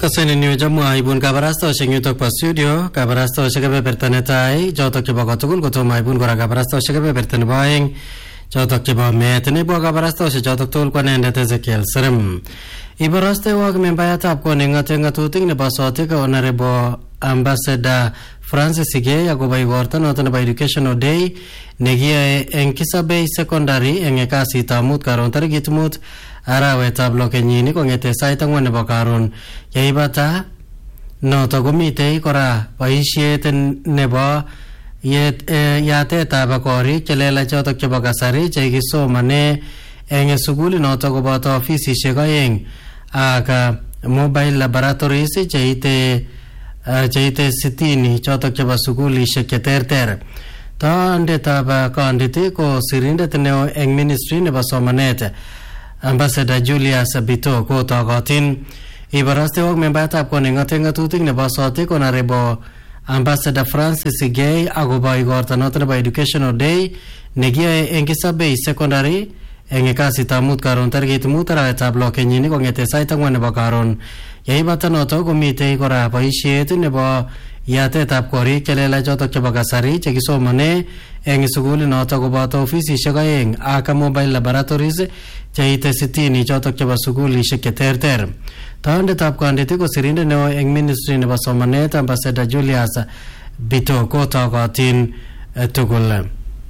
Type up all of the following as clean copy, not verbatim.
Kaseni niwe jamwa ibun kabarastoshek yutok pa studio kabarastoshek kebeberta netai chotok chebo kotugul kotomo ibun kora kabarastoshek kebeberta nebo aeng chotok chebo meet nebo kabarastoshek chotok tugul ko anendet Ezekiel Serem. Iborostewok membayatab koning'ate ng'atutik nebo sotik Honorable Ambassador Francis Sigei akobo igorta noto nebo Educational Day nekiyoe eng Kisabei Secondary eng kasitab mut karon tarikit 5 arawetab lo kenyini kong'ete sait 4 nebo karon. Yeibata noto komitei kora boisiet nebo yatetab korik chelelach chotok chebo kasari chekisomane eng sukuli noto koboto ofisisiek aeng ak mobile laboratories cheite 60 chotok chebo sukulishek cheterter. Tondetab kondit ko sirindet neo eng ministry nebo somanet Ambassador Julius Bito ko togotin. Iborostewok membayatab koning'ate ng'atutik nebo sotik Honorable Ambassador Francis Sigei akobo igorta noto nebo Educational Day nekiyoe eng Kisabei Secondary eng kasitab mut karon tarikit 5 arawetab lo kenyini kong'ete sait 4 nebo karon. Yeibata noto komitei kora boisiet nebo yatetab korik chelelach chotok chebo kasari chekisomane eng sukulit noto koboto ofisisiek aeng ak mobile laboratories cheite 60 chotok chebo sukulishek cheterter. Tondetab kondit ko sirindet neo eng ministry nebo somanet Ambassador Julius Bito ko togotin tugul.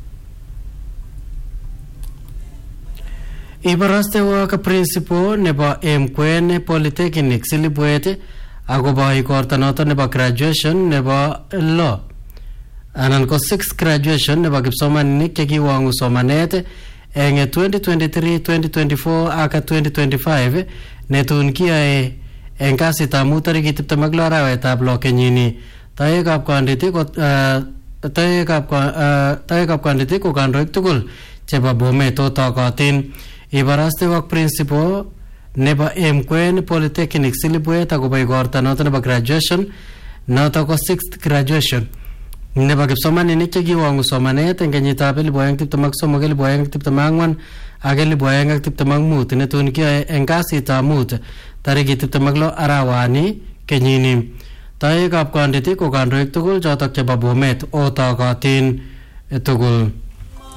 Iborostewok principal nebo Mkwen Polytechnic Silibwet akobo igorta noto nebo graduation nebo law anan ko 6th graduation nebo kipsomaninik chekiwang'u somanet eng 2023-2024 ak 2025 netun kiyoe eng kasitab mut tarikit 26 arawetab lo kenyini. Toekab kondit ko kandoik tugul chebo Bomet togotin. Iborostewok principal nebo Mkwen Polytechnic Silibwet akobo igorta noto nebo graduation noto ko 6th graduation nebo kipsomaninik chekiwang'u somanet eng kenyitab 2023, 2024 ak 2025 netun kiyoe eng kasitab mut tarikit 26 arawani kenyini. Toekab kondit ko kandoik tugul chotok chebo Bomet otogotin tugul.